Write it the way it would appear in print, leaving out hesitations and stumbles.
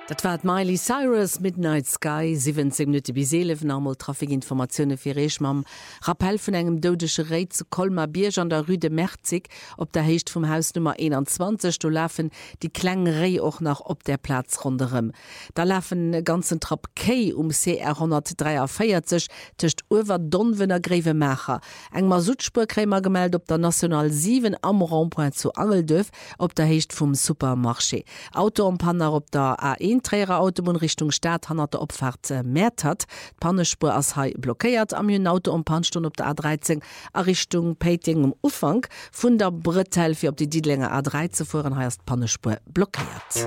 Dat war Miley Cyrus Midnight Sky 17 Minuten bis 11 normal Trafikinformationen fir Reech mam Rappel vun engem dodesche Reit zu Kolmar Bierg an der Rue de Merzig op der Hecht vum Haus Nummer 21 do lafen die Klengerei och nach op der Platz runderem. Da lafen ganzen Trapp Kei CR 143 töcht Uwer Donwenner Grevemacher. Eng Masutspurkrämer gemeldet op der National 7 am Rondpoint zu Angeldöf op der Hecht vum Supermarché. Autoampanner op der A1 Träger Autobahn Richtung Stadt han der Opfahrt Mäert hat. Pannespur as hai blockéiert am hun Auto um Panstunde op der A13 a Richtung Peiting Ufang vun der Brettel fir op die Diedlinger A3 zu fuhren heißt Pannespur blockiert.